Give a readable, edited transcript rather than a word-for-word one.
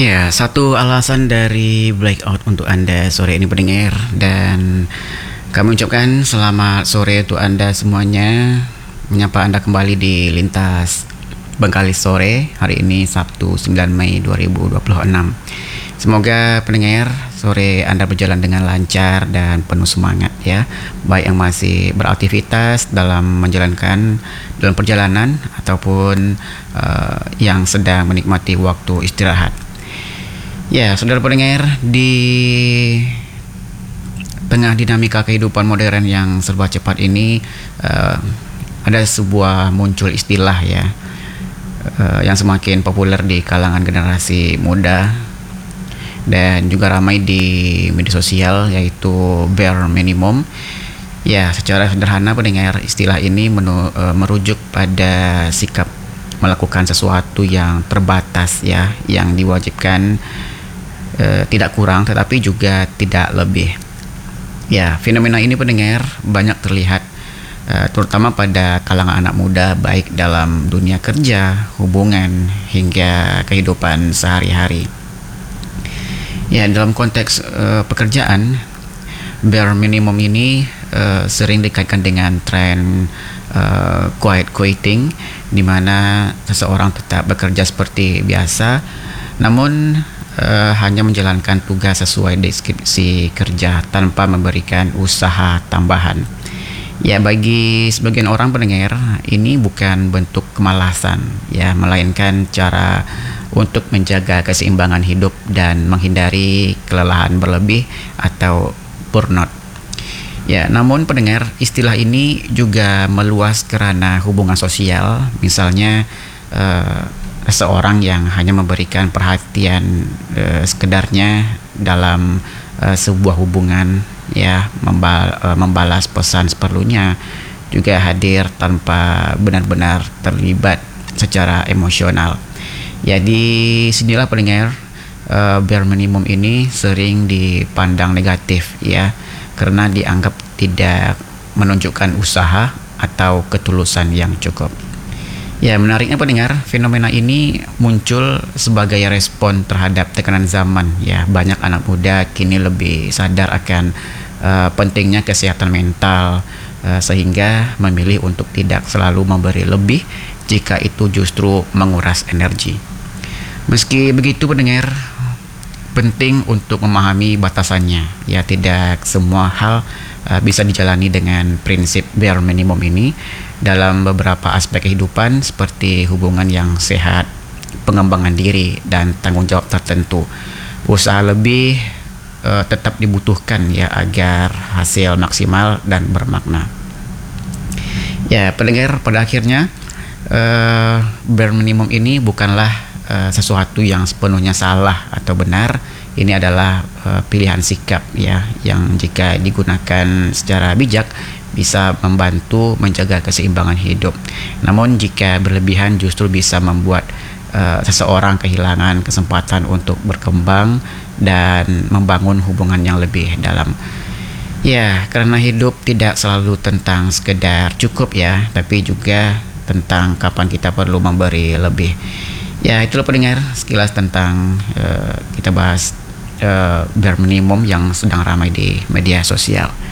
Ya, satu alasan dari blackout untuk Anda sore ini pendengar, dan kami ucapkan selamat sore untuk Anda semuanya. Menyapa Anda kembali di Lintas Bengkalis sore hari ini Sabtu 9 Mei 2026. Semoga pendengar sore Anda berjalan dengan lancar dan penuh semangat ya. Baik yang masih beraktivitas dalam dalam perjalanan ataupun yang sedang menikmati waktu istirahat. Ya, saudara pendengar, di tengah dinamika kehidupan modern yang serba cepat ini ada sebuah muncul istilah ya yang semakin populer di kalangan generasi muda dan juga ramai di media sosial, yaitu bare minimum. Ya, secara sederhana pendengar, istilah ini merujuk pada sikap melakukan sesuatu yang terbatas ya, yang diwajibkan tidak kurang tetapi juga tidak lebih. Ya, fenomena ini pendengar banyak terlihat terutama pada kalangan anak muda, baik dalam dunia kerja, hubungan, hingga kehidupan sehari-hari. Ya, dalam konteks pekerjaan, bare minimum ini sering dikaitkan dengan tren quiet quitting, di mana seseorang tetap bekerja seperti biasa namun hanya menjalankan tugas sesuai deskripsi kerja tanpa memberikan usaha tambahan. Ya, bagi sebagian orang pendengar, ini bukan bentuk kemalasan ya, melainkan cara untuk menjaga keseimbangan hidup dan menghindari kelelahan berlebih atau burnout. Ya, namun pendengar, istilah ini juga meluas kerana hubungan sosial. Misalnya seseorang yang hanya memberikan perhatian sekedarnya dalam sebuah hubungan ya, membalas pesan seperlunya, juga hadir tanpa benar-benar terlibat secara emosional. Ya, di sinilah pendengar, bare minimum ini sering dipandang negatif ya, karena dianggap tidak menunjukkan usaha atau ketulusan yang cukup. Ya, menariknya pendengar, fenomena ini muncul sebagai respon terhadap tekanan zaman ya. Banyak anak muda kini lebih sadar akan pentingnya kesehatan mental, sehingga memilih untuk tidak selalu memberi lebih jika itu justru menguras energi. Meski begitu pendengar, penting untuk memahami batasannya ya. Tidak semua hal bisa dijalani dengan prinsip bare minimum ini. Dalam beberapa aspek kehidupan seperti hubungan yang sehat, pengembangan diri, dan tanggung jawab tertentu, usaha lebih tetap dibutuhkan ya, agar hasil maksimal dan bermakna. Ya pendengar, pada akhirnya bare minimum ini bukanlah sesuatu yang sepenuhnya salah atau benar. Ini adalah pilihan sikap ya, yang jika digunakan secara bijak bisa membantu menjaga keseimbangan hidup. Namun jika berlebihan justru bisa membuat seseorang kehilangan kesempatan untuk berkembang dan membangun hubungan yang lebih dalam. Ya, karena hidup tidak selalu tentang sekedar cukup ya, tapi juga tentang kapan kita perlu memberi lebih. Ya, itulah pendengar sekilas tentang kita bahas bare minimum yang sedang ramai di media sosial.